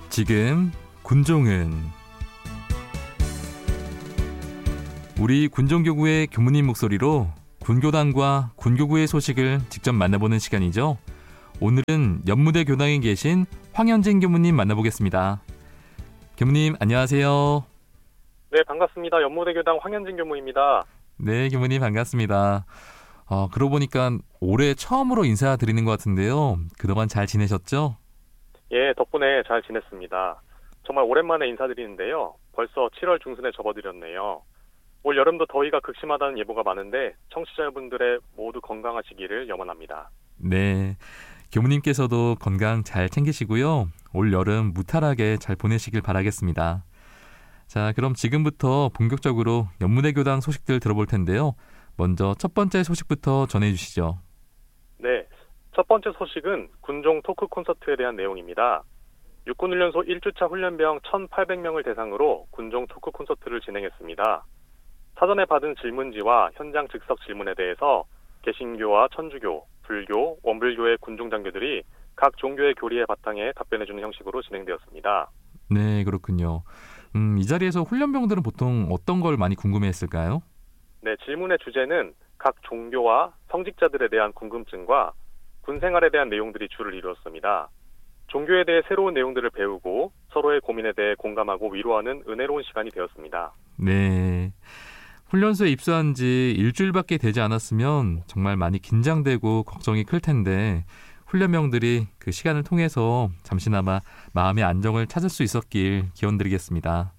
지금 군종은 우리 군종교구의 교무님 목소리로 군교당과 군교구의 소식을 직접 만나보는 시간이죠. 오늘은 연무대 교당에 계신 황현진 교무님 만나보겠습니다. 교무님 안녕하세요. 네, 반갑습니다. 연무대 교당 황현진 교무입니다. 네, 교무님 반갑습니다. 그러고 보니까 올해 처음으로 인사드리는 것 같은데요. 그동안 잘 지내셨죠? 예, 덕분에 잘 지냈습니다. 정말 오랜만에 인사드리는데요. 벌써 7월 중순에 접어들었네요. 올 여름도 더위가 극심하다는 예보가 많은데 청취자분들의 모두 건강하시기를 염원합니다. 네, 교무님께서도 건강 잘 챙기시고요. 올 여름 무탈하게 잘 보내시길 바라겠습니다. 자, 그럼 지금부터 본격적으로 연무대 교당 소식들 들어볼 텐데요. 먼저 첫 번째 소식부터 전해주시죠. 네, 첫 번째 소식은 군종 토크 콘서트에 대한 내용입니다. 육군훈련소 1주차 훈련병 1,800명을 대상으로 군종 토크 콘서트를 진행했습니다. 사전에 받은 질문지와 현장 즉석 질문에 대해서 개신교와 천주교, 불교, 원불교의 군종 장교들이 각 종교의 교리에 바탕에 답변해주는 형식으로 진행되었습니다. 네, 그렇군요. 이 자리에서 훈련병들은 보통 어떤 걸 많이 궁금해했을까요? 네, 질문의 주제는 각 종교와 성직자들에 대한 궁금증과 군 생활에 대한 내용들이 주를 이루었습니다. 종교에 대해 새로운 내용들을 배우고 서로의 고민에 대해 공감하고 위로하는 은혜로운 시간이 되었습니다. 네. 훈련소에 입소한 지 일주일밖에 되지 않았으면 정말 많이 긴장되고 걱정이 클 텐데 훈련병들이 그 시간을 통해서 잠시나마 마음의 안정을 찾을 수 있었길 기원드리겠습니다.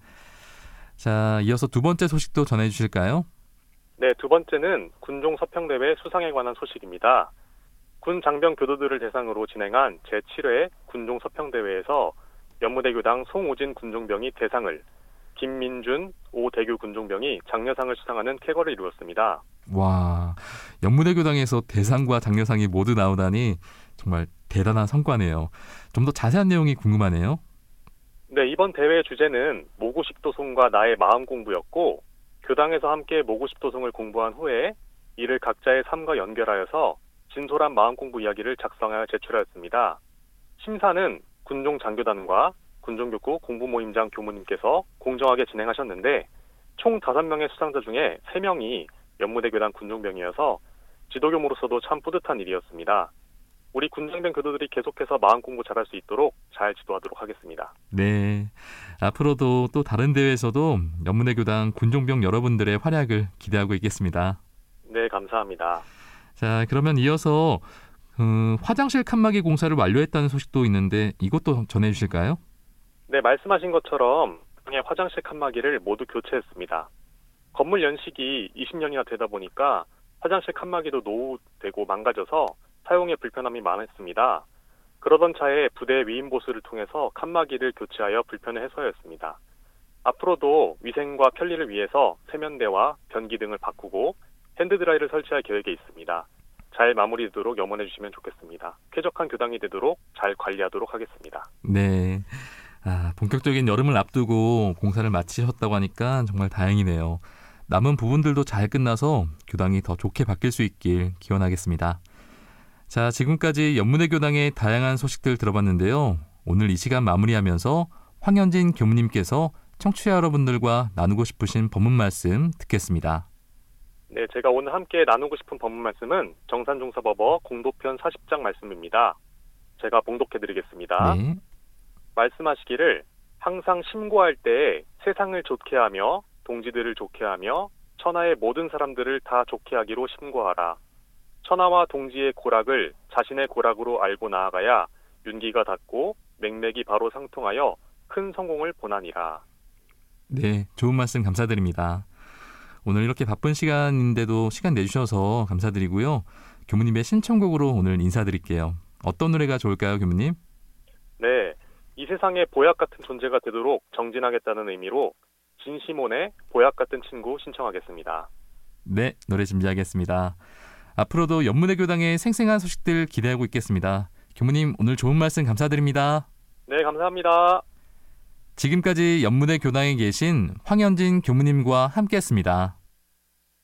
자, 이어서 두 번째 소식도 전해주실까요? 네, 두 번째는 군종 서평대회 수상에 관한 소식입니다. 군 장병 교도들을 대상으로 진행한 제7회 군종 서평대회에서 연무대 교당 송오진 군종병이 대상을, 김민준, 오대규 군종병이 장려상을 수상하는 쾌거를 이루었습니다. 와, 연무대 교당에서 대상과 장려상이 모두 나오다니 정말 대단한 성과네요. 좀 더 자세한 내용이 궁금하네요. 네, 이번 대회의 주제는 모구식도송과 나의 마음 공부였고 교당에서 함께 모구식도송을 공부한 후에 이를 각자의 삶과 연결하여서 진솔한 마음 공부 이야기를 작성하여 제출하였습니다. 심사는 군종 장교단과 군종교구 공부모임장 교무님께서 공정하게 진행하셨는데 총 5명의 수상자 중에 3명이 연무대 교당 군종병이어서 지도교무로서도 참 뿌듯한 일이었습니다. 우리 군장병 교도들이 계속해서 마음 공부 잘할 수 있도록 잘 지도하도록 하겠습니다. 네, 앞으로도 또 다른 대회에서도 연무대 교당 군종병 여러분들의 활약을 기대하고 있겠습니다. 네, 감사합니다. 자, 그러면 이어서 화장실 칸막이 공사를 완료했다는 소식도 있는데 이것도 전해주실까요? 네, 말씀하신 것처럼 화장실 칸막이를 모두 교체했습니다. 건물 연식이 20년이나 되다 보니까 화장실 칸막이도 노후되고 망가져서 사용에 불편함이 많았습니다. 그러던 차에 부대 위임 보수를 통해서 칸막이를 교체하여 불편을 해소하였습니다. 앞으로도 위생과 편리를 위해서 세면대와 변기 등을 바꾸고 핸드드라이를 설치할 계획에 있습니다. 잘 마무리되도록 염원해 주시면 좋겠습니다. 쾌적한 교당이 되도록 잘 관리하도록 하겠습니다. 네, 본격적인 여름을 앞두고 공사를 마치셨다고 하니까 정말 다행이네요. 남은 부분들도 잘 끝나서 교당이 더 좋게 바뀔 수 있길 기원하겠습니다. 자, 지금까지 연무대 교당의 다양한 소식들 들어봤는데요. 오늘 이 시간 마무리하면서 황현진 교무님께서 청취자 여러분들과 나누고 싶으신 법문 말씀 듣겠습니다. 네, 제가 오늘 함께 나누고 싶은 법문 말씀은 정산종사법어 공도편 40장 말씀입니다. 제가 봉독해드리겠습니다. 네. 말씀하시기를 항상 심고할 때에 세상을 좋게 하며 동지들을 좋게 하며 천하의 모든 사람들을 다 좋게 하기로 심고하라. 천하와 동지의 고락을 자신의 고락으로 알고 나아가야 윤기가 닿고 맥맥이 바로 상통하여 큰 성공을 보나니라. 네, 좋은 말씀 감사드립니다. 오늘 이렇게 바쁜 시간인데도 시간 내주셔서 감사드리고요. 교무님의 신청곡으로 오늘 인사드릴게요. 어떤 노래가 좋을까요, 교무님? 네, 이 세상에 보약 같은 존재가 되도록 정진하겠다는 의미로 진시몬의 보약 같은 친구 신청하겠습니다. 네, 노래 준비하겠습니다. 앞으로도 연무대 교당의 생생한 소식들 기대하고 있겠습니다. 교무님, 오늘 좋은 말씀 감사드립니다. 네, 감사합니다. 지금까지 연무대 교당에 계신 황현진 교무님과 함께했습니다.